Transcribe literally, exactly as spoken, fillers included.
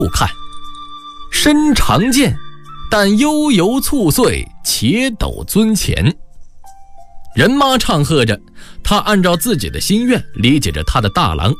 看。身长剑，但悠游簇穗，且斗尊前。人妈唱和着，她按照自己的心愿理解着她的大郎